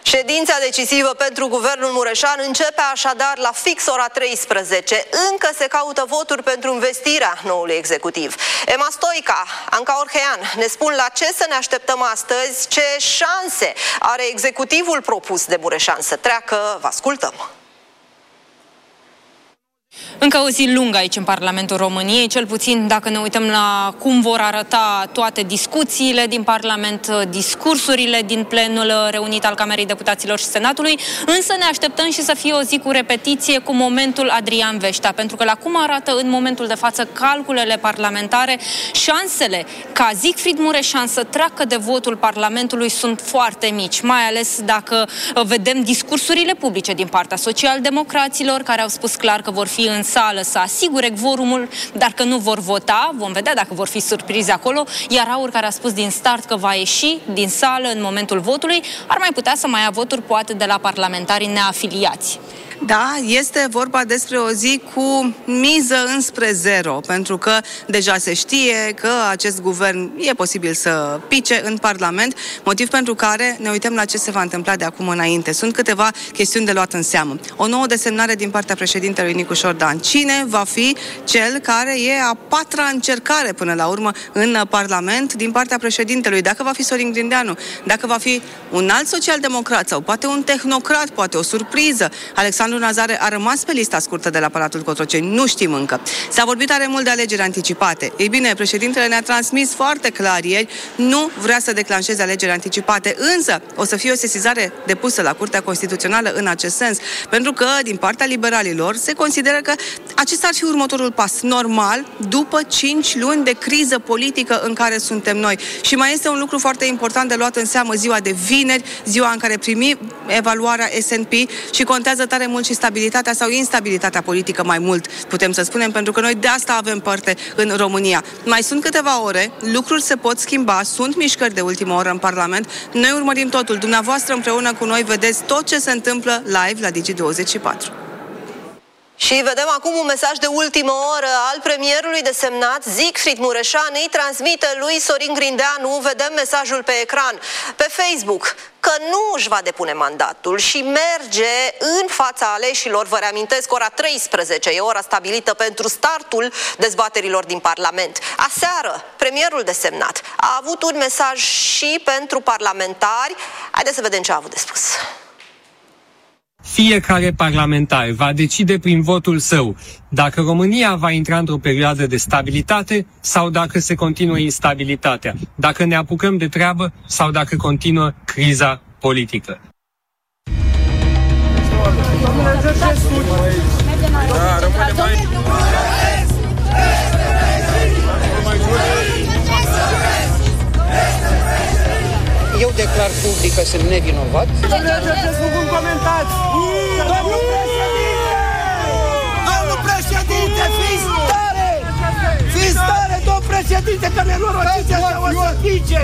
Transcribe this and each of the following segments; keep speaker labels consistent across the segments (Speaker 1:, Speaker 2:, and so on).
Speaker 1: Ședința decisivă pentru guvernul Mureșan începe așadar la fix ora 13. Încă se caută voturi pentru investirea noului executiv. Emma Stoica, Anca Orhean ne spun la ce să ne așteptăm astăzi, ce șanse are executivul propus de Mureșan să treacă. Vă ascultăm!
Speaker 2: Încă o zi lungă aici în Parlamentul României, cel puțin dacă ne uităm la cum vor arăta toate discuțiile din Parlament, discursurile din plenul reunit al Camerei Deputaților și Senatului, însă ne așteptăm și să fie o zi cu repetiție cu momentul Adrian Veștea, pentru că la cum arată în momentul de față calculele parlamentare, șansele ca Siegfried Mureșan să treacă de votul Parlamentului sunt foarte mici, mai ales dacă vedem discursurile publice din partea socialdemocraților, care au spus clar că vor fi în sală să asigure quorumul, dar că nu vor vota, vom vedea dacă vor fi surprize acolo, iar Aur, care a spus din start că va ieși din sală în momentul votului, ar mai putea să mai ia voturi poate de la parlamentarii neafiliați.
Speaker 3: Da, este vorba despre o zi cu miză înspre zero, pentru că deja se știe că acest guvern e posibil să pice în Parlament, motiv pentru care ne uităm la ce se va întâmpla de acum înainte. Sunt câteva chestiuni de luat în seamă. O nouă desemnare din partea președintelui Nicu Șordan. Cine va fi cel care e a patra încercare până la urmă în Parlament din partea președintelui? Dacă va fi Sorin Grindeanu, dacă va fi un alt social-democrat sau poate un tehnocrat, poate o surpriză. Alexandru Nazare a rămas pe lista scurtă de la Palatul Cotroceni, nu știm încă. S-a vorbit tare mult de alegeri anticipate. Ei bine, președintele ne-a transmis foarte clar ieri, nu vrea să declanșeze alegeri anticipate, însă o să fie o sesizare depusă la Curtea Constituțională în acest sens, pentru că din partea liberalilor se consideră că acesta ar fi următorul pas normal după 5 luni de criză politică în care suntem noi. Și mai este un lucru foarte important de luat în seamă, ziua de vineri, ziua în care primim evaluarea S&P și contează tare mult și stabilitatea sau instabilitatea politică mai mult, putem să spunem, pentru că noi de asta avem parte în România. Mai sunt câteva ore, lucruri se pot schimba, sunt mișcări de ultimă oră în Parlament, noi urmărim totul, dumneavoastră împreună cu noi vedeți tot ce se întâmplă live la Digi24.
Speaker 1: Și vedem acum un mesaj de ultimă oră al premierului desemnat, Siegfried Mureșan, îi transmite lui Sorin Grindeanu, vedem mesajul pe ecran, pe Facebook, că nu își va depune mandatul și merge în fața aleșilor. Vă reamintesc, ora 13 e ora stabilită pentru startul dezbaterilor din Parlament. Aseară, premierul desemnat a avut un mesaj și pentru parlamentari. Haideți să vedem ce a avut de spus.
Speaker 4: Fiecare parlamentar va decide prin votul său dacă România va intra într-o perioadă de stabilitate sau dacă se continuă instabilitatea, dacă ne apucăm de treabă sau dacă continuă criza politică.
Speaker 5: Eu declar public că sunt nevinovat.
Speaker 6: Domnul președinte, fiți tare! Fiți tare, domnul președinte, că nenorociți ăștia o să pice!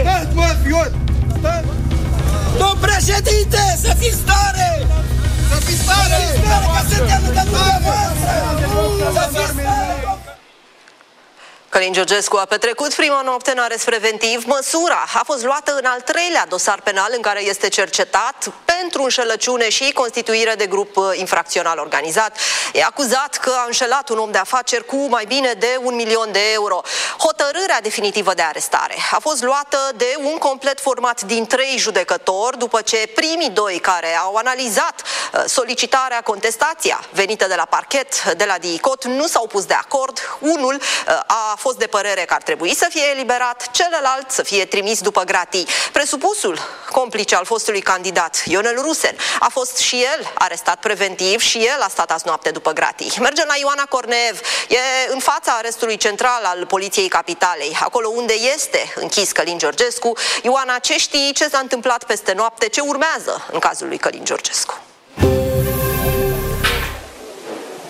Speaker 6: Domnul președinte, să fiți tare! Să fiți tare! Să fiți tare, că suntem lângă dumneavoastră! Să fiți tare!
Speaker 1: Călin Georgescu a petrecut prima noapte în arest preventiv. Măsura a fost luată în al treilea dosar penal în care este cercetat pentru înșelăciune și constituire de grup infracțional organizat. E acuzat că a înșelat un om de afaceri cu mai bine de 1 milion de euro. Hotărârea definitivă de arestare a fost luată de un complet format din 3 judecători, după ce primii 2 care au analizat solicitarea, contestația venită de la parchet, de la DICOT, nu s-au pus de acord. Unul a fost de părere că ar trebui să fie eliberat, celălalt să fie trimis după gratii. Presupusul complice al fostului candidat, Ionel Rusen, a fost și el arestat preventiv și el a stat azi noapte după gratii. Mergem la Ioana Corneev, e în fața arestului central al Poliției Capitalei, acolo unde este închis Călin Georgescu. Ioana, ce știi, ce s-a întâmplat peste noapte, ce urmează în cazul lui Călin Georgescu?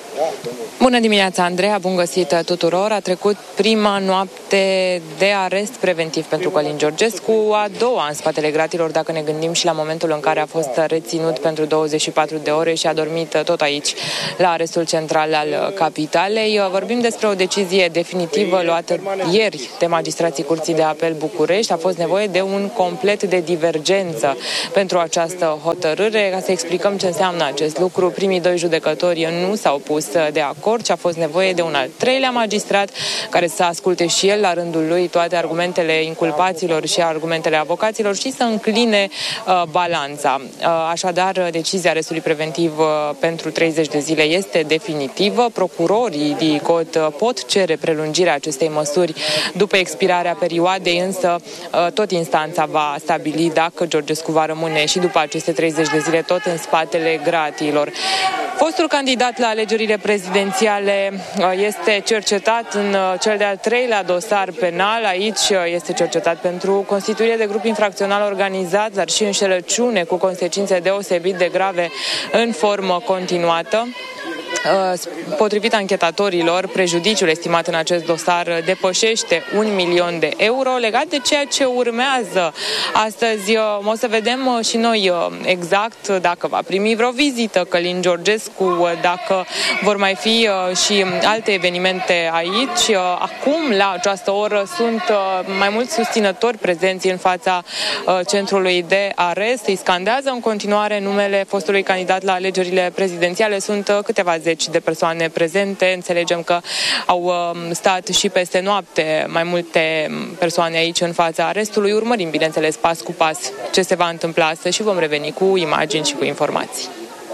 Speaker 7: Bună dimineața, Andreea, bun găsit tuturor. A trecut prima noapte de arest preventiv pentru Călin Georgescu, a doua în spatele gratilor, dacă ne gândim și la momentul în care a fost reținut pentru 24 de ore și a dormit tot aici, la arestul central al capitalei. Vorbim despre o decizie definitivă luată ieri de magistrații Curții de Apel București. A fost nevoie de un complet de divergență pentru această hotărâre. Ca să explicăm ce înseamnă acest lucru, primii doi judecători nu s-au pus de acord și a fost nevoie de un al treilea magistrat care să asculte și el la rândul lui toate argumentele inculpaților și argumentele avocaților și să încline balanța. Așadar, decizia arestului preventiv pentru 30 de zile este definitivă. Procurorii DICOT pot cere prelungirea acestei măsuri după expirarea perioadei, însă tot instanța va stabili dacă Georgescu va rămâne și după aceste 30 de zile tot în spatele gratiilor. Fostul candidat la alegerile prezidențiale este cercetat în cel de-al treilea dosar penal. Aici este cercetat pentru constituire de grup infracțional organizat, dar și înșelăciune cu consecințe deosebit de grave în formă continuată. Potrivit anchetatorilor, prejudiciul estimat în acest dosar depășește 1 milion de euro. Legat de ceea ce urmează astăzi, o să vedem și noi exact dacă va primi vreo vizită Călin Georgescu, dacă vor mai fi și alte evenimente aici. Acum, la această oră, sunt mai mulți susținători prezenți în fața centrului de arest. Îi scandează în continuare numele fostului candidat la alegerile prezidențiale. Sunt câteva zeci de persoane prezente. Înțelegem că au stat și peste noapte mai multe persoane aici în fața arestului. Urmărim, bineînțeles, pas cu pas ce se va întâmpla astăzi și vom reveni cu imagini și cu informații.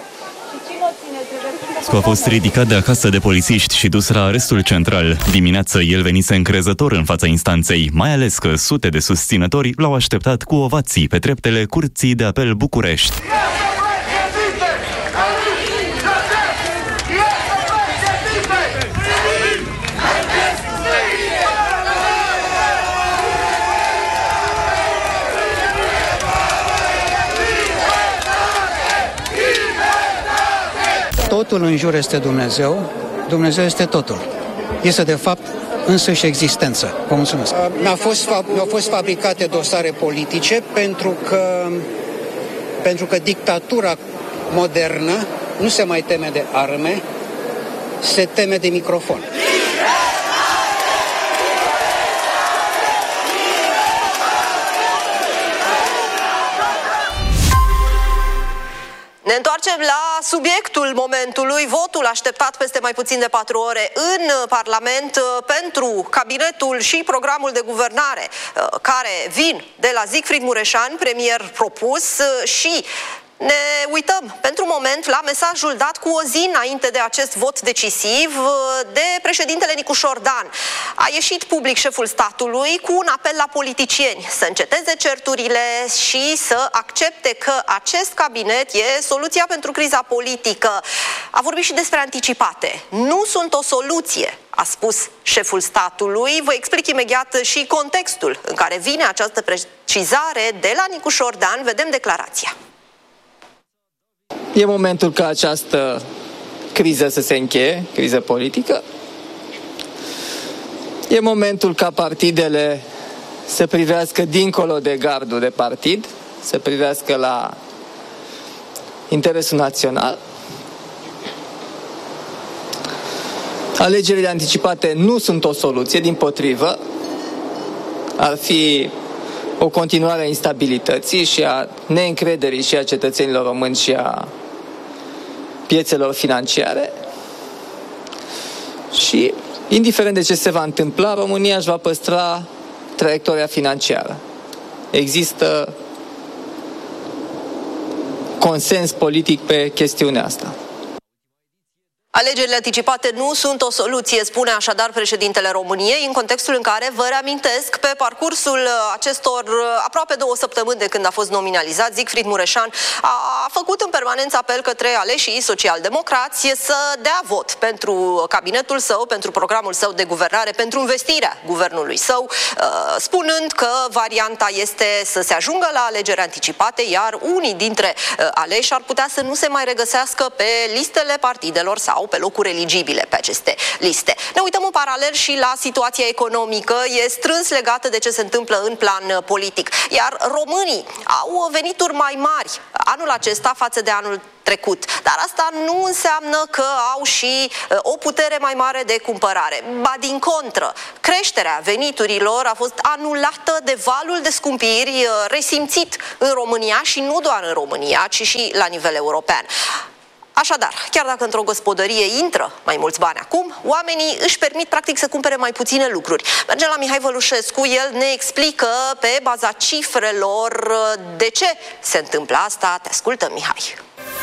Speaker 8: A fost ridicat de acasă de polițiști și dus la arestul central. Dimineață el venise încrezător în fața instanței, mai ales că sute de susținători l-au așteptat cu ovații pe treptele Curții de Apel București.
Speaker 5: Totul în jur este Dumnezeu, Dumnezeu este totul. Este de fapt însăși existență. Vă mulțumesc. Mi-au fost fabricate dosare politice pentru că dictatura modernă nu se mai teme de arme, se teme de microfon.
Speaker 1: Ne întoarcem la subiectul momentului, votul așteptat peste mai puțin de 4 ore în Parlament pentru cabinetul și programul de guvernare care vin de la Siegfried Mureșan, premier propus, și ne uităm pentru moment la mesajul dat cu o zi înainte de acest vot decisiv de președintele Nicușor Dan. A ieșit public șeful statului cu un apel la politicieni să înceteze certurile și să accepte că acest cabinet e soluția pentru criza politică. A vorbit și despre anticipate. Nu sunt o soluție, a spus șeful statului. Vă explic imediat și contextul în care vine această precizare de la Nicușor Dan. Vedem declarația.
Speaker 9: E momentul ca această criză să se încheie, criză politică. E momentul ca partidele să privească dincolo de gardul de partid, să privească la interesul național. Alegerile anticipate nu sunt o soluție, dimpotrivă. Ar fi o continuare a instabilității și a neîncrederii și a cetățenilor români și a piețelor financiare. Și, indiferent de ce se va întâmpla, România își va păstra traiectoria financiară. Există consens politic pe chestiunea asta.
Speaker 1: Alegerile anticipate nu sunt o soluție, spune așadar președintele României, în contextul în care, vă reamintesc, pe parcursul acestor aproape 2 săptămâni de când a fost nominalizat, Siegfried Mureșan a făcut în permanență apel către aleșii social-democrați să dea vot pentru cabinetul său, pentru programul său de guvernare, pentru investirea guvernului său, spunând că varianta este să se ajungă la alegeri anticipate, iar unii dintre aleși ar putea să nu se mai regăsească pe listele partidelor sau sau pe locuri eligibile pe aceste liste. Ne uităm în paralel și la situația economică, e strâns legată de ce se întâmplă în plan politic. Iar românii au venituri mai mari anul acesta față de anul trecut. Dar asta nu înseamnă că au și o putere mai mare de cumpărare. Ba din contră, creșterea veniturilor a fost anulată de valul de scumpiri resimțit în România și nu doar în România, ci și la nivel european. Așadar, chiar dacă într-o gospodărie intră mai mulți bani acum, oamenii își permit practic să cumpere mai puține lucruri. Mergem la Mihai Vălușescu, el ne explică pe baza cifrelor de ce se întâmplă asta. Te ascultăm, Mihai.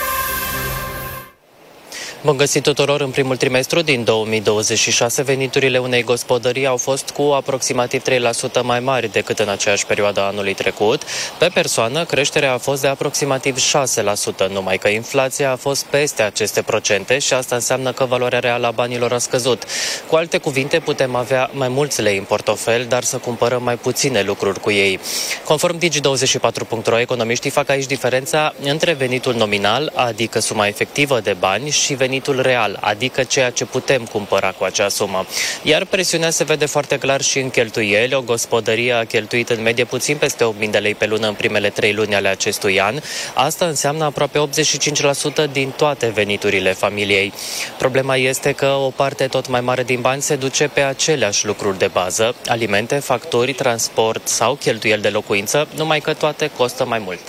Speaker 10: Bun găsit tuturor! În primul trimestru din 2026, veniturile unei gospodării au fost cu aproximativ 3% mai mari decât în aceeași perioadă anului trecut. Pe persoană, creșterea a fost de aproximativ 6%, numai că inflația a fost peste aceste procente și asta înseamnă că valoarea reală a banilor a scăzut. Cu alte cuvinte, putem avea mai mulți lei în portofel, dar să cumpărăm mai puține lucruri cu ei. Conform Digi24.ro, economiștii fac aici diferența între venitul nominal, adică suma efectivă de bani, și venitul real, adică ceea ce putem cumpăra cu acea sumă. Iar presiunea se vede foarte clar și în cheltuieli. O gospodărie a cheltuit în medie puțin peste 8.000 de lei pe lună în primele 3 luni ale acestui an. Asta înseamnă aproape 85% din toate veniturile familiei. Problema este că o parte tot mai mare din bani se duce pe aceleași lucruri de bază, alimente, facturi, transport sau cheltuieli de locuință, numai că toate costă mai mult.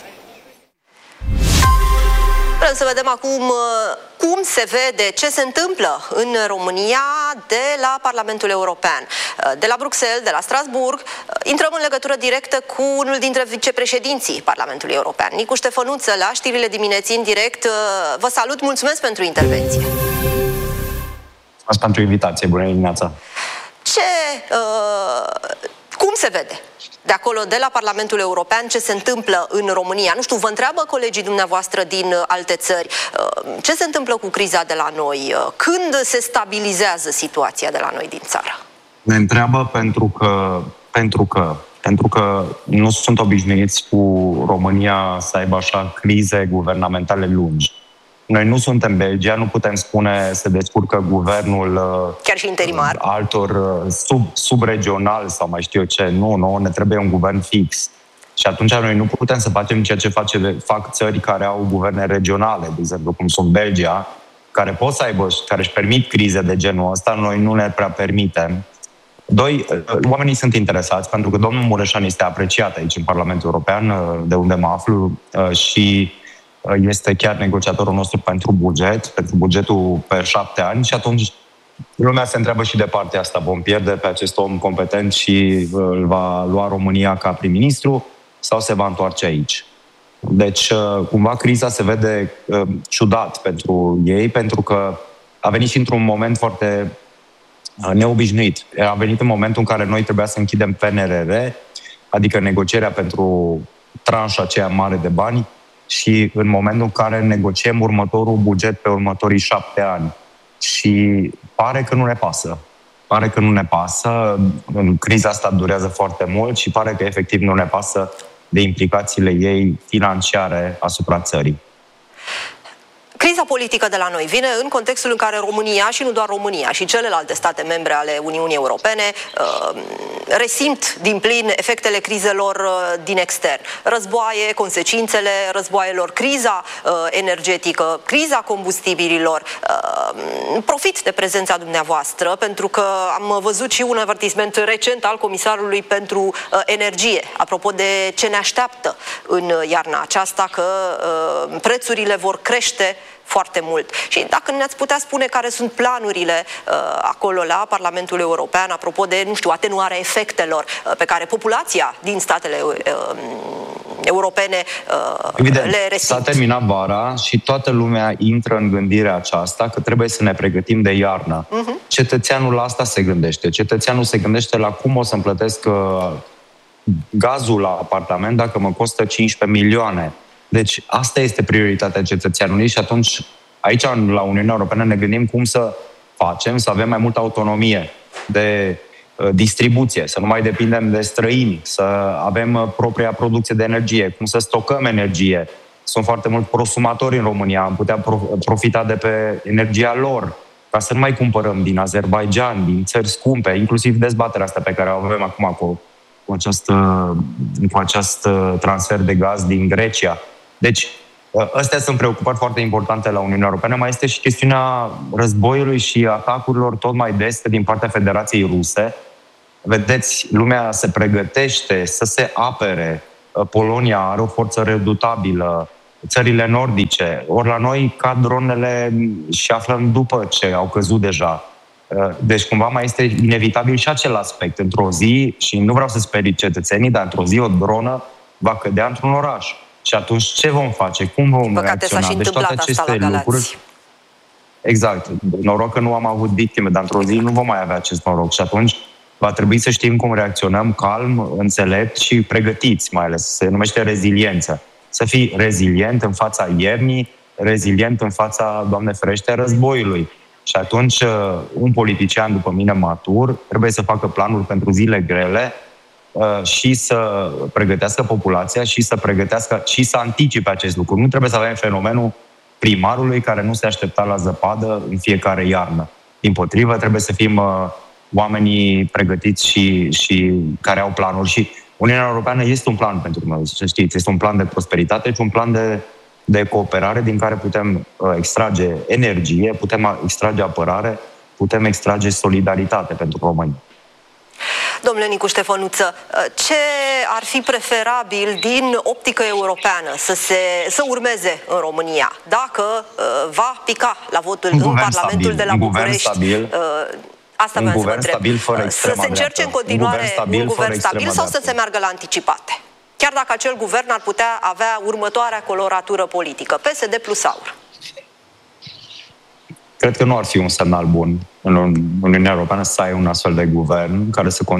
Speaker 1: Vrem să vedem acum cum se vede ce se întâmplă în România de la Parlamentul European. De la Bruxelles, de la Strasbourg, intrăm în legătură directă cu unul dintre vicepreședinții Parlamentului European, Nicu Ștefănuță, la știrile dimineții în direct. Vă salut, mulțumesc pentru intervenție.
Speaker 11: Mulțumesc pentru invitație, bună dimineața.
Speaker 1: Cum se vede de acolo, de la Parlamentul European, ce se întâmplă în România? Nu știu, vă întreabă colegii dumneavoastră din alte țări, ce se întâmplă cu criza de la noi? Când se stabilizează situația de la noi din țară?
Speaker 11: Ne întreabă pentru că nu sunt obișnuiți cu România să aibă așa crize guvernamentale lungi. Noi nu suntem Belgia, nu putem spune se descurcă guvernul
Speaker 1: chiar și interimar
Speaker 11: altor subregional sau mai știu eu ce. Nu, ne trebuie un guvern fix. Și atunci noi nu putem să facem ceea ce fac țări care au guverne regionale, de exemplu cum sunt Belgia, care pot să aibă, care își permit crize de genul ăsta, noi nu le prea permitem. Doi, oamenii sunt interesați pentru că domnul Mureșan este apreciat aici în Parlamentul European, de unde mă aflu, și este chiar negociatorul nostru pentru bugetul pe 7 ani și atunci lumea se întreabă și de partea asta. Vom pierde pe acest om competent și îl va lua România ca prim-ministru sau se va întoarce aici? Deci, cumva, criza se vede ciudat pentru ei, pentru că a venit și într-un moment foarte neobișnuit. A venit în momentul în care noi trebuia să închidem PNRR, adică negocierea pentru tranșa aceea mare de bani, și în momentul în care negociem următorul buget pe următorii 7 ani. Și pare că nu ne pasă. Criza asta durează foarte mult și pare că efectiv nu ne pasă de implicațiile ei financiare asupra țării.
Speaker 1: Criza politică de la noi vine în contextul în care România, și nu doar România, și celelalte state membre ale Uniunii Europene resimt din plin efectele crizelor din extern. Războaie, consecințele războaielor, criza energetică, criza combustibililor. Profit de prezența dumneavoastră, pentru că am văzut și un avertisment recent al Comisarului pentru Energie, apropo de ce ne așteaptă în iarna aceasta, că prețurile vor crește foarte mult. Și dacă ne-ați putea spune care sunt planurile acolo la Parlamentul European, apropo de, nu știu, atenuarea efectelor pe care populația din statele europene le resimt.
Speaker 11: S-a terminat vara și toată lumea intră în gândirea aceasta că trebuie să ne pregătim de iarnă. Cetățeanul la asta se gândește. Cetățeanul se gândește la cum o să-mi plătesc gazul la apartament dacă mă costă 15 milioane. Deci asta este prioritatea cetățeanului și atunci aici la Uniunea Europeană ne gândim cum să facem, să avem mai multă autonomie de distribuție, să nu mai depindem de străini, să avem propria producție de energie, cum să stocăm energie, sunt foarte mult prosumatori în România, am putea profita de pe energia lor, ca să nu mai cumpărăm din Azerbaijan, din țări scumpe, inclusiv dezbaterea asta pe care o avem acum cu acest transfer de gaz din Grecia. Deci, astea sunt preocupări foarte importante la Uniunea Europeană. Mai este și chestiunea războiului și atacurilor tot mai des din partea Federației Ruse. Vedeți, lumea se pregătește să se apere. Polonia are o forță redutabilă, țările nordice. Ori la noi cad dronele și aflăm după ce au căzut deja. Deci cumva mai este inevitabil și acel aspect. Într-o zi, și nu vreau să sperii cetățenii, dar într-o zi o dronă va cădea într-un oraș. Și atunci ce vom face? Cum vom reacționa?
Speaker 1: Deci toate aceste lucruri.
Speaker 11: Exact. Noroc că nu am avut victime, dar într-o zi nu vom mai avea acest noroc. Și atunci va trebui să știm cum reacționăm calm, înțelept și pregătiți, mai ales. Se numește reziliență. Să fii rezilient în fața iernii, rezilient în fața, Doamne ferește, războiului. Și atunci un politician, după mine matur, trebuie să facă planuri pentru zile grele și să pregătească populația și să anticipe acest lucru. Nu trebuie să avem fenomenul primarului care nu se aștepta la zăpadă în fiecare iarnă. Dimpotrivă, trebuie să fim oamenii pregătiți și care au planuri. Și Uniunea Europeană este un plan pentru noi, să știți. Este un plan de prosperitate și un plan de cooperare din care putem extrage energie, putem extrage apărare, putem extrage solidaritate pentru români.
Speaker 1: Domnule Nicu Ștefănuță, ce ar fi preferabil din optică europeană să urmeze în România dacă va pica la votul în Parlamentul de la București? Asta vreau să vă întreb. Să se încerce în continuare un guvern stabil sau să se meargă la anticipate? Chiar dacă acel guvern ar putea avea următoarea coloratură politică, PSD plus AUR.
Speaker 11: Cred că nu ar fi un semnal bun în Uniunea Europeană să ai un astfel de guvern care să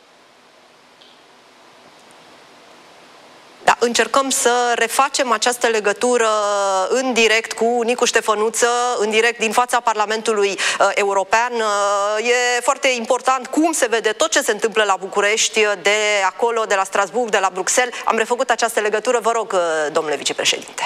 Speaker 1: Da, încercăm să refacem această legătură în direct cu Nicu Ștefănuță, în direct din fața Parlamentului European. E foarte important cum se vede tot ce se întâmplă la București, de acolo, de la Strasbourg, de la Bruxelles. Am refăcut această legătură. Vă rog, domnule vicepreședinte.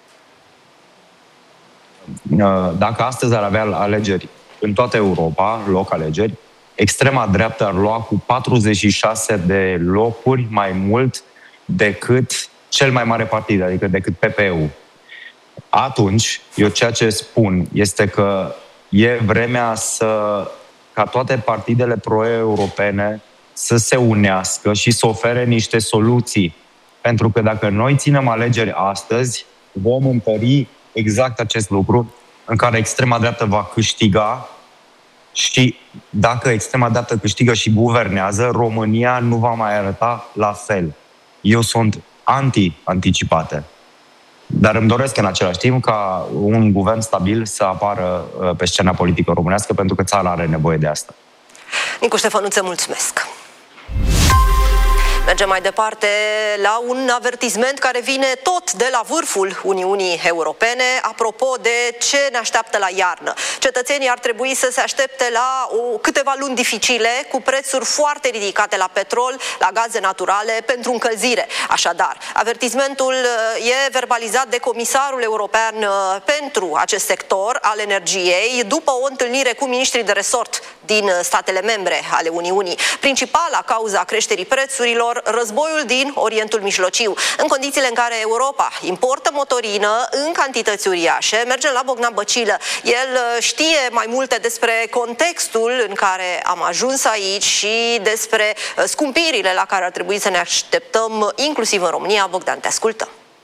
Speaker 11: Dacă astăzi ar avea alegeri în toată Europa, loc alegeri, extrema dreaptă ar lua cu 46 de locuri mai mult decât cel mai mare partid, adică decât PPE-ul. Atunci, eu ceea ce spun este că e vremea ca toate partidele pro-europene să se unească și să ofere niște soluții. Pentru că dacă noi ținem alegeri astăzi, vom întări exact acest lucru în care extrema dreaptă va câștiga și dacă extrema dreaptă câștigă și guvernează, România nu va mai arăta la fel. Eu sunt anti-anticipate. Dar îmi doresc în același timp ca un guvern stabil să apară pe scena politică românească, pentru că țara are nevoie de asta.
Speaker 1: Nicu Ștefănuță, mulțumesc! Mergem mai departe la un avertisment care vine tot de la vârful Uniunii Europene, apropo de ce ne așteaptă la iarnă. Cetățenii ar trebui să se aștepte la câteva luni dificile, cu prețuri foarte ridicate la petrol, la gaze naturale, pentru încălzire. Așadar, avertismentul e verbalizat de Comisarul European pentru acest sector al energiei, după o întâlnire cu miniștrii de resort din statele membre ale Uniunii. Principala cauza creșterii prețurilor, războiul din Orientul Mijlociu. În condițiile în care Europa importă motorină în cantități uriașe, mergem la Bogdan Băcilă. El știe mai multe despre contextul în care am ajuns aici și despre scumpirile la care ar trebui să ne așteptăm, inclusiv în România. Bogdan, te ascultăm.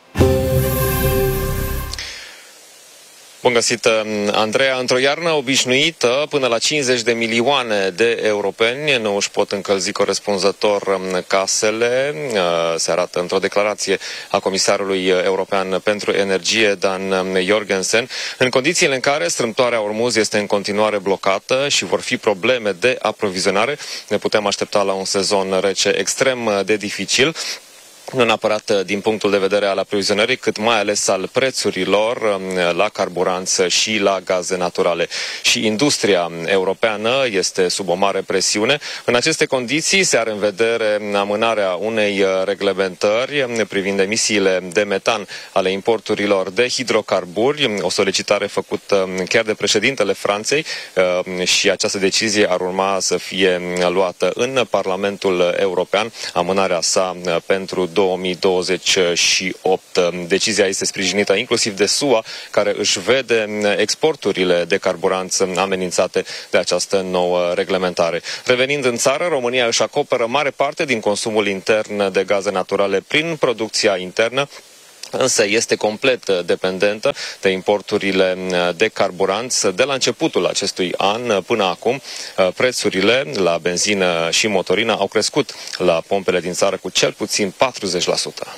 Speaker 12: Bun găsit, Andreea. Într-o iarnă obișnuită, până la 50 de milioane de europeni nu își pot încălzi corespunzător casele. Se arată într-o declarație a Comisarului European pentru Energie, Dan Jorgensen, în condițiile în care strâmtoarea Ormuz este în continuare blocată și vor fi probleme de aprovizionare. Ne putem aștepta la un sezon rece extrem de dificil. nu neapărat din punctul de vedere al aprovizionării, cât mai ales al prețurilor la carburanți și la gaze naturale. Și industria europeană este sub o mare presiune. În aceste condiții se are în vedere amânarea unei reglementări privind emisiile de metan ale importurilor de hidrocarburi, o solicitare făcută chiar de președintele Franței și această decizie ar urma să fie luată în Parlamentul European, amânarea sa pentru 2028. Decizia este sprijinită inclusiv de SUA, care își vede exporturile de carburanți amenințate de această nouă reglementare. Revenind în țară, România își acoperă mare parte din consumul intern de gaze naturale prin producția internă, însă este complet dependentă de importurile de carburanți. De la începutul acestui an până acum, prețurile la benzină și motorină au crescut la pompele din țară cu cel puțin 40%.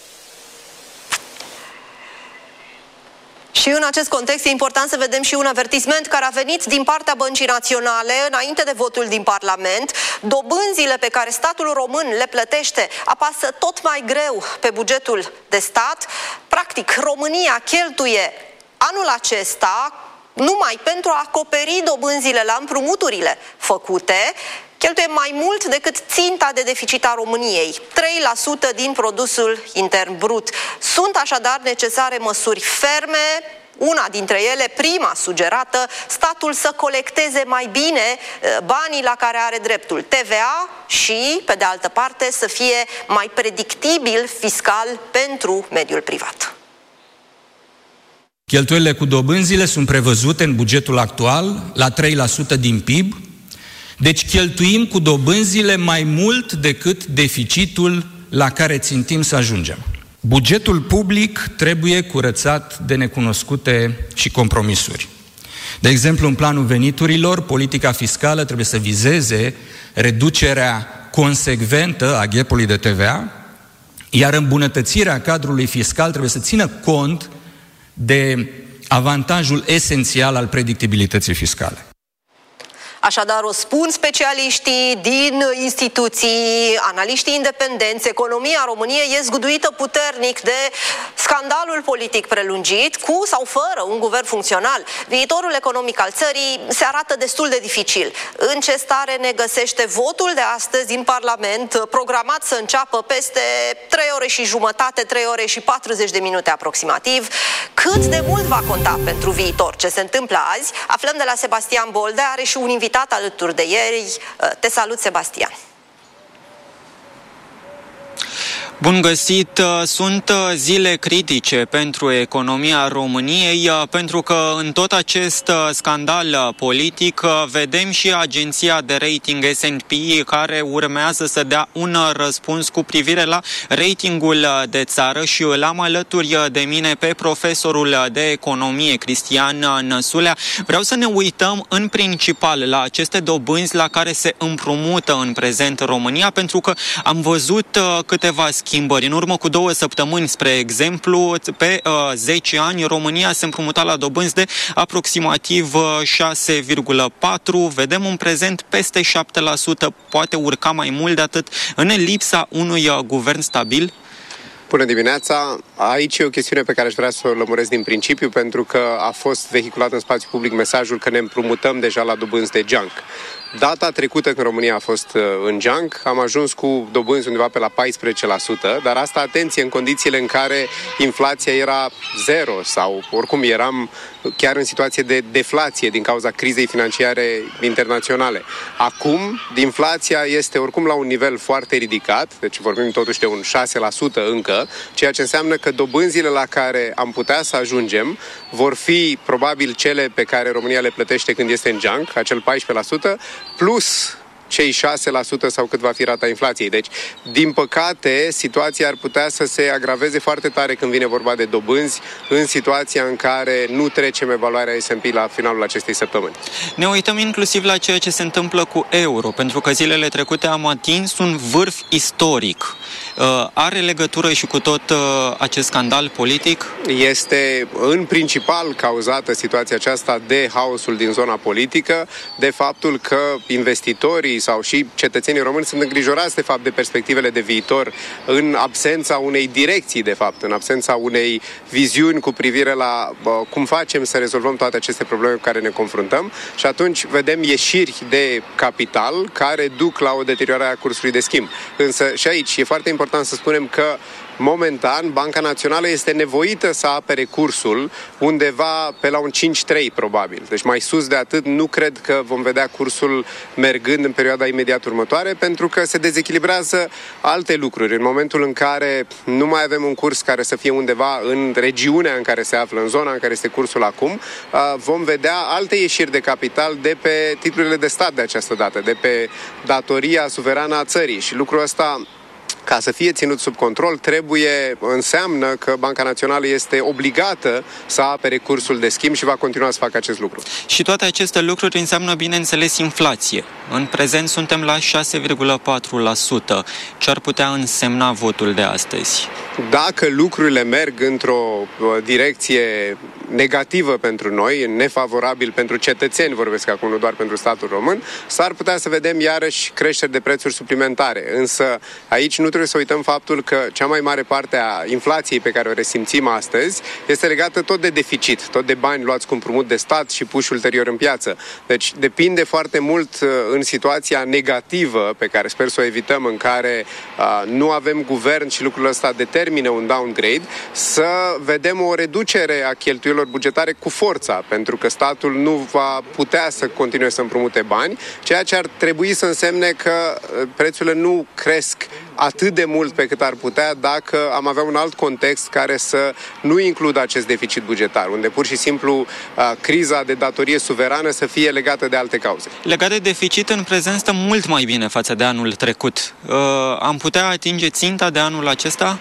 Speaker 1: Și în acest context e important să vedem și un avertisment care a venit din partea Băncii Naționale înainte de votul din Parlament. Dobânzile pe care statul român le plătește apasă tot mai greu pe bugetul de stat. Practic, România cheltuie anul acesta numai pentru a acoperi dobânzile la împrumuturile făcute, cheltuie mai mult decât ținta de deficit a României, 3% din produsul intern brut. Sunt așadar necesare măsuri ferme, una dintre ele, prima sugerată, statul să colecteze mai bine banii la care are dreptul, TVA, și, pe de altă parte, să fie mai predictibil fiscal pentru mediul privat.
Speaker 13: Cheltuielile cu dobânzile sunt prevăzute în bugetul actual la 3% din PIB, deci cheltuim cu dobânzile mai mult decât deficitul la care țintim să ajungem. Bugetul public trebuie curățat de necunoscute și compromisuri. De exemplu, în planul veniturilor, politica fiscală trebuie să vizeze reducerea consecventă a gapului de TVA, iar îmbunătățirea cadrului fiscal trebuie să țină cont de avantajul esențial al predictibilității fiscale.
Speaker 1: Așadar, o spun specialiștii din instituții, analiștii independenți, economia României e zguduită puternic de scandalul politic prelungit, cu sau fără un guvern funcțional. Viitorul economic al țării se arată destul de dificil. În ce stare ne găsește votul de astăzi din Parlament, programat să înceapă peste 3 ore și jumătate, 3 ore și 40 de minute aproximativ? Cât de mult va conta pentru viitor ce se întâmplă azi? Aflăm de la Sebastian Boldea, are și un invitat alături de ei. Te salut, Sebastian!
Speaker 14: Bun găsit! Sunt zile critice pentru economia României, pentru că în tot acest scandal politic vedem și agenția de rating S&P care urmează să dea un răspuns cu privire la ratingul de țară și îl am alături de mine pe profesorul de economie, Cristian Năsulea. Vreau să ne uităm în principal la aceste dobânzi la care se împrumută în prezent România, pentru că am văzut câteva schimbări. În urmă cu 2 săptămâni, spre exemplu, pe 10 ani, România se împrumuta la dobânzi de aproximativ 6,4%. Vedem în prezent peste 7%, poate urca mai mult de atât, în lipsa unui guvern stabil.
Speaker 15: Bună dimineața! Aici e o chestiune pe care aș vrea să o lămuresc din principiu, pentru că a fost vehiculat în spațiu public mesajul că ne împrumutăm deja la dobânzi de junk. Data trecută, când România a fost în junk, am ajuns cu dobânzi undeva pe la 14%, dar asta, atenție, în condițiile în care inflația era 0 sau oricum eram chiar în situație de deflație din cauza crizei financiare internaționale. Acum, inflația este oricum la un nivel foarte ridicat, deci vorbim totuși de un 6% încă, ceea ce înseamnă că dobânzile la care am putea să ajungem vor fi probabil cele pe care România le plătește când este în junk, acel 14%, plus cei 6% sau cât va fi rata inflației. Deci, din păcate, situația ar putea să se agraveze foarte tare când vine vorba de dobânzi, în situația în care nu trecem evaluarea S&P la finalul acestei săptămâni.
Speaker 14: Ne uităm inclusiv la ceea ce se întâmplă cu euro, pentru că zilele trecute am atins un vârf istoric. Are legătură și cu tot acest scandal politic?
Speaker 15: Este în principal cauzată situația aceasta de haosul din zona politică, de faptul că investitorii sau și cetățenii români sunt îngrijorați de fapt de perspectivele de viitor în absența unei direcții, de fapt, în absența unei viziuni cu privire la cum facem să rezolvăm toate aceste probleme cu care ne confruntăm și atunci vedem ieșiri de capital care duc la o deteriorare a cursului de schimb. Însă și aici e foarte important să spunem că momentan, Banca Națională este nevoită să apere cursul undeva pe la un 5,3 probabil. Deci mai sus de atât nu cred că vom vedea cursul mergând în perioada imediat următoare, pentru că se dezechilibrează alte lucruri. În momentul în care nu mai avem un curs care să fie undeva în regiunea în care se află, în zona în care este cursul acum, vom vedea alte ieșiri de capital de pe titlurile de stat de această dată, de pe datoria suverană a țării. Și lucrul ăsta, ca să fie ținut sub control, înseamnă că Banca Națională este obligată să apere cursul de schimb și va continua să facă acest lucru.
Speaker 14: Și toate aceste lucruri înseamnă, bineînțeles, inflație. În prezent suntem la 6,4%. Ce ar putea însemna votul de astăzi?
Speaker 15: Dacă lucrurile merg într-o direcție negativă pentru noi, nefavorabil pentru cetățeni, vorbesc acum, nu doar pentru statul român, s-ar putea să vedem iarăși creșteri de prețuri suplimentare. Însă aici nu trebuie să uităm faptul că cea mai mare parte a inflației pe care o resimțim astăzi este legată tot de deficit, tot de bani luați cu împrumut de stat și puși ulterior în piață. Deci depinde foarte mult în situația negativă pe care sper să o evităm, în care nu avem guvern și lucrul ăsta determină un downgrade, să vedem o reducere a cheltuielor bugetare cu forța, pentru că statul nu va putea să continue să împrumute bani, ceea ce ar trebui să însemne că prețurile nu cresc atât de mult pe cât ar putea dacă am avea un alt context care să nu includă acest deficit bugetar, unde pur și simplu criza de datorie suverană să fie legată de alte cauze.
Speaker 14: Legat de deficit, în prezent stăm mult mai bine față de anul trecut. Am putea atinge ținta de anul acesta?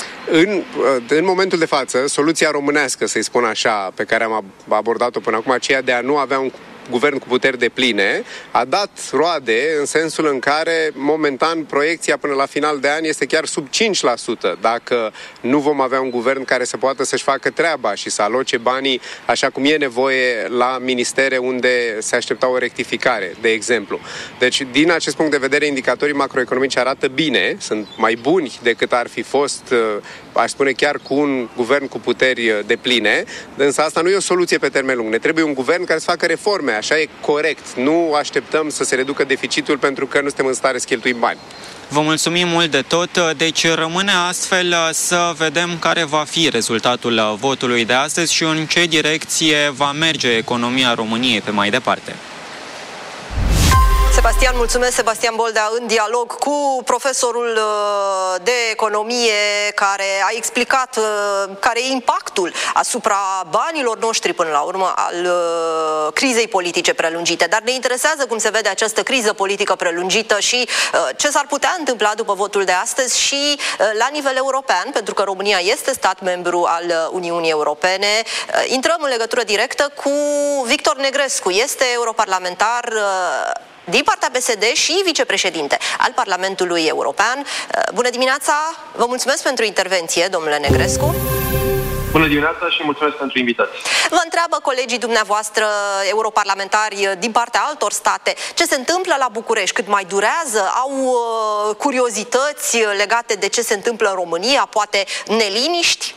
Speaker 15: În momentul de față, soluția românească, să-i spun așa, pe care am abordat-o până acum, aceea de a nu avea un guvern cu puteri depline, a dat roade în sensul în care, momentan, proiecția până la final de an este chiar sub 5%, dacă nu vom avea un guvern care să poată să-și facă treaba și să aloce banii așa cum e nevoie la ministere unde se aștepta o rectificare, de exemplu. Deci, din acest punct de vedere, indicatorii macroeconomici arată bine, sunt mai buni decât ar fi fost, aș spune, chiar cu un guvern cu puteri depline, însă asta nu e o soluție pe termen lung. Ne trebuie un guvern care să facă reforme. Așa e corect. Nu așteptăm să se reducă deficitul pentru că nu suntem în stare să cheltuim bani.
Speaker 14: Vă mulțumim mult de tot. Deci rămâne astfel să vedem care va fi rezultatul votului de astăzi și în ce direcție va merge economia României pe mai departe.
Speaker 1: Sebastian, mulțumesc. Sebastian Boldea în dialog cu profesorul de economie care a explicat care e impactul asupra banilor noștri până la urmă al crizei politice prelungite. Dar ne interesează cum se vede această criză politică prelungită și ce s-ar putea întâmpla după votul de astăzi și la nivel european, pentru că România este stat membru al Uniunii Europene. Intrăm în legătură directă cu Victor Negrescu. Este europarlamentar din partea PSD și vicepreședinte al Parlamentului European. Bună dimineața! Vă mulțumesc pentru intervenție, domnule Negrescu.
Speaker 16: Bună dimineața și mulțumesc pentru invitație.
Speaker 1: Vă întreabă colegii dumneavoastră europarlamentari din partea altor state ce se întâmplă la București, cât mai durează, au curiozități legate de ce se întâmplă în România, poate neliniști?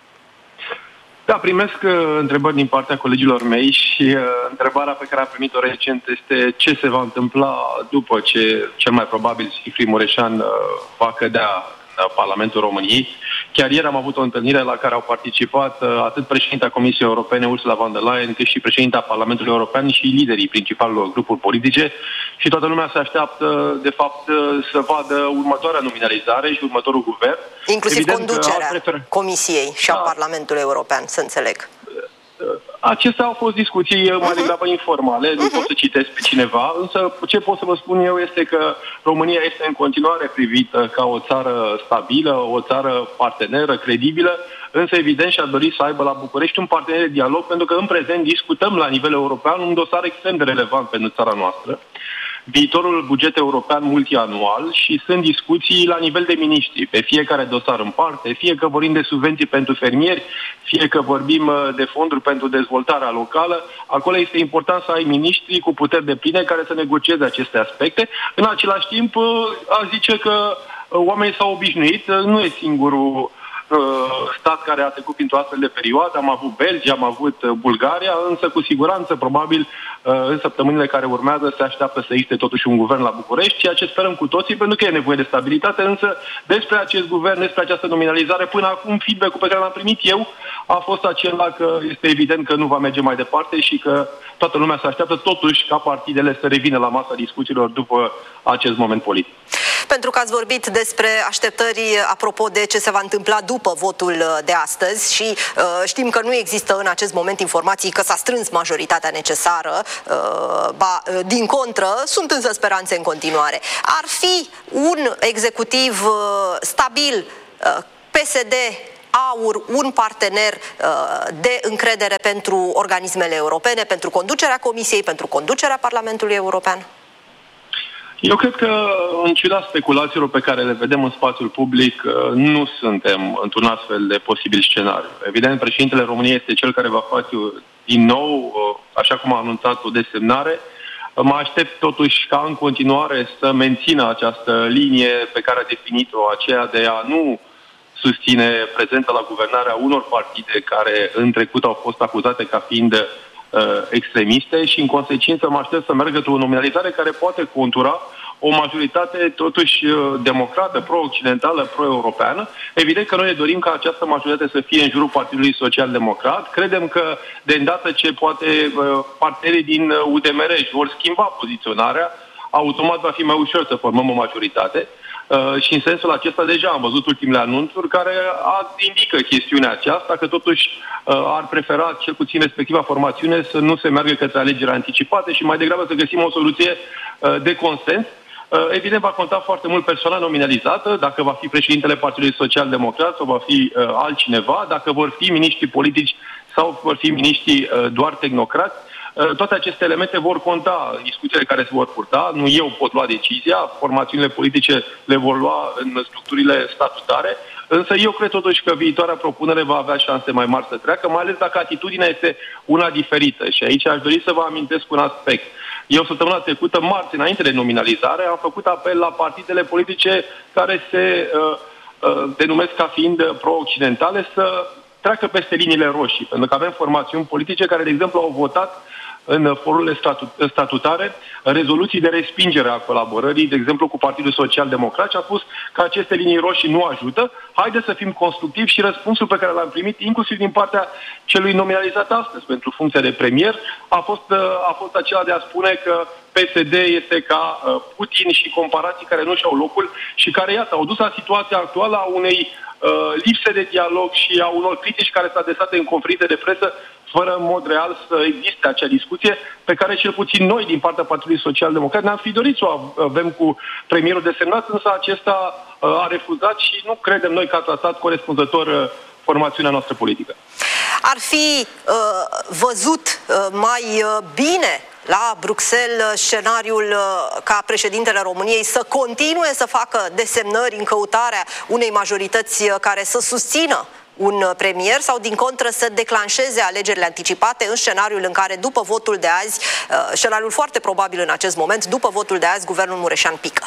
Speaker 16: Da, primesc întrebări din partea colegilor mei și întrebarea pe care am primit-o recent este ce se va întâmpla după ce cel mai probabil Sigfrid Mureșan va cădea în Parlamentul României. Chiar ieri am avut o întâlnire la care au participat atât președinta Comisiei Europene, Ursula von der Leyen, cât și președinta Parlamentului European și liderii principalilor grupuri politice și toată lumea se așteaptă, de fapt, să vadă următoarea nominalizare și următorul guvern.
Speaker 1: Inclusiv evident, conducerea Comisiei și a Parlamentului European, să înțeleg.
Speaker 16: Acestea au fost discuții mai degrabă informale, nu pot să citesc pe cineva, însă ce pot să vă spun eu este că România este în continuare privită ca o țară stabilă, o țară parteneră, credibilă, însă evident și-ar dori să aibă la București un partener de dialog, pentru că în prezent discutăm la nivel european un dosar extrem de relevant pentru țara noastră. viitorul buget european multianual și sunt discuții la nivel de miniștri, pe fiecare dosar în parte, fie că vorbim de subvenții pentru fermieri, fie că vorbim de fonduri pentru dezvoltarea locală. Acolo este important să ai miniștri cu puteri depline care să negocieze aceste aspecte. În același timp, aș zice că oamenii s-au obișnuit, nu e singurul stat care a trecut printr-o astfel de perioadă. Am avut Belgia, am avut Bulgaria, însă cu siguranță, probabil, în săptămânile care urmează se așteaptă să existe totuși un guvern la București, ceea ce sperăm cu toții, pentru că e nevoie de stabilitate, însă despre acest guvern, despre această nominalizare, până acum feedback-ul pe care l-am primit eu a fost acela că este evident că nu va merge mai departe și că toată lumea se așteaptă totuși ca partidele să revină la masa discuțiilor după acest moment politic.
Speaker 1: Pentru că ați vorbit despre așteptări apropo de ce se va întâmpla după votul de astăzi și știm că nu există în acest moment informații că s-a strâns majoritatea necesară, din contră, sunt însă speranțe în continuare. Ar fi un executiv stabil, PSD, AUR, un partener de încredere pentru organismele europene, pentru conducerea Comisiei, pentru conducerea Parlamentului European?
Speaker 16: Eu cred că, în ciuda speculațiilor pe care le vedem în spațiul public, nu suntem într-un astfel de posibil scenariu. Evident, președintele României este cel care va face din nou, așa cum a anunțat, o desemnare. Mă aștept totuși ca în continuare să mențină această linie pe care a definit-o, aceea de a nu susține prezența la guvernarea unor partide care în trecut au fost acuzate ca fiind extremiste și în consecință mă aștept să meargă într-o nominalizare care poate contura o majoritate totuși democrată, pro-occidentală, pro-europeană. Evident că noi ne dorim ca această majoritate să fie în jurul Partidului Social-Democrat. Credem că de îndată ce poate partenerii din UDMR își vor schimba poziționarea, automat va fi mai ușor să formăm o majoritate. Și în sensul acesta deja am văzut ultimele anunțuri care indică chestiunea aceasta, că totuși ar prefera cel puțin respectiva formațiune să nu se meargă către alegeri anticipate și mai degrabă să găsim o soluție de consens. Evident va conta foarte mult persoana nominalizată, dacă va fi președintele Partidului Social-Democrat sau va fi altcineva, dacă vor fi miniștri politici sau vor fi miniștri doar tehnocrați. Toate aceste elemente vor conta, discuțiile care se vor purta. Nu eu pot lua decizia, formațiunile politice le vor lua în structurile statutare, însă eu cred totuși că viitoarea propunere va avea șanse mai mari să treacă, mai ales dacă atitudinea este una diferită. Și aici aș dori să vă amintesc un aspect. Eu săptămâna trecută, marți, înainte de nominalizare, am făcut apel la partidele politice care se denumesc ca fiind pro-occidentale să treacă peste liniile roșii, pentru că avem formațiuni politice care, de exemplu, au votat în forurile statutare rezoluții de respingere a colaborării, de exemplu cu Partidul Social-Democrat, și a spus că aceste linii roșii nu ajută. Haideți să fim constructivi și răspunsul pe care l-am primit, inclusiv din partea celui nominalizat astăzi pentru funcția de premier, a fost acela de a spune că PSD este ca Putin și comparații care nu și-au locul și care, iată, au dus la situația actuală a unei lipse de dialog și a unor critici care s-au adresat în conferințe de presă, fără în mod real să existe acea discuție pe care cel puțin noi din partea Partidului Social-Democrat ne-am fi dorit să o avem cu premierul desemnat, însă acesta a refuzat și nu credem noi că a tratat corespunzător formațiunea noastră politică.
Speaker 1: Ar fi văzut mai bine la Bruxelles scenariul ca președintele României să continue să facă desemnări în căutarea unei majorități care să susțină un premier sau, din contră, să declanșeze alegerile anticipate în scenariul în care, după votul de azi, scenariul foarte probabil în acest moment, după votul de azi, guvernul Mureșan pică?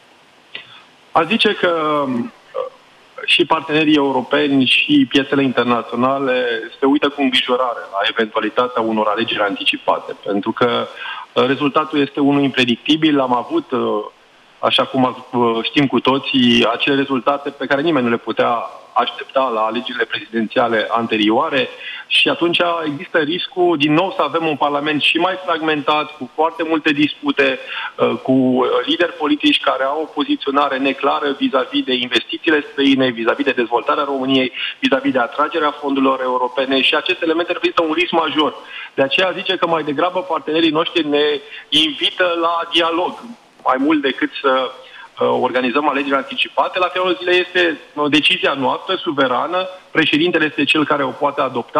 Speaker 16: Aș zice că și partenerii europeni și piețele internaționale se uită cu îngrijorare la eventualitatea unor alegeri anticipate, pentru că rezultatul este unul impredictibil. Am avut, așa cum știm cu toții, acele rezultate pe care nimeni nu le putea aștepta la alegerile prezidențiale anterioare și atunci există riscul din nou să avem un parlament și mai fragmentat, cu foarte multe dispute, cu lideri politici care au o poziționare neclară vis-a-vis de investițiile străine, vis-a-vis de dezvoltarea României, vis-a-vis de atragerea fondurilor europene și aceste elemente reprezintă un risc major. De aceea zice că mai degrabă partenerii noștri ne invită la dialog, mai mult decât să organizăm alegeri anticipate. La finalul zilei este decizia noastră, suverană, președintele este cel care o poate adopta.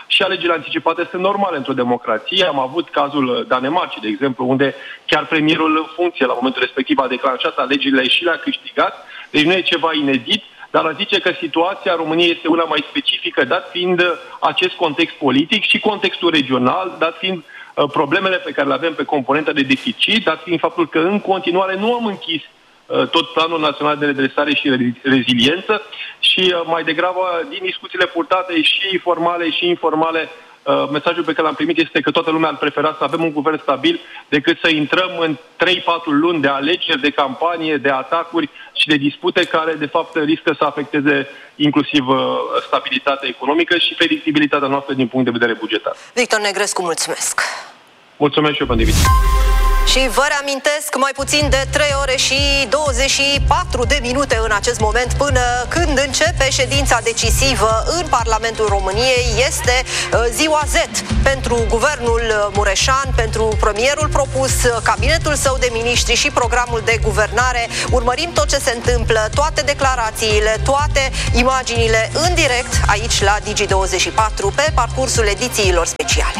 Speaker 16: și alegerile anticipate sunt normale într-o democrație. Am avut cazul Danemarcii, de exemplu, unde chiar premierul în funcție la momentul respectiv a declanșat alegerile și le-a câștigat. Deci nu e ceva inedit, dar aș zice că situația României este una mai specifică, dat fiind acest context politic și contextul regional, dat fiind problemele pe care le avem pe componenta de deficit, dat fiind faptul că în continuare nu am închis tot Planul Național de Redresare și Reziliență și mai degrabă din discuțiile purtate și formale și informale, mesajul pe care l-am primit este că toată lumea ar prefera să avem un guvern stabil decât să intrăm în 3-4 luni de alegeri, de campanie, de atacuri și de dispute care de fapt riscă să afecteze inclusiv stabilitatea economică și predictibilitatea noastră din punct de vedere bugetar.
Speaker 1: Victor Negrescu, mulțumesc!
Speaker 16: Mulțumesc și eu pentru invitație.
Speaker 1: Și vă reamintesc, mai puțin de 3 ore și 24 de minute în acest moment până când începe ședința decisivă în Parlamentul României. Este ziua Z pentru guvernul Mureșan, pentru premierul propus, cabinetul său de miniștri și programul de guvernare. Urmărim tot ce se întâmplă, toate declarațiile, toate imaginile în direct aici la Digi24 pe parcursul edițiilor speciale.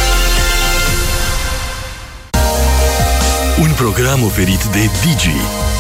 Speaker 17: Un program oferit de Digi.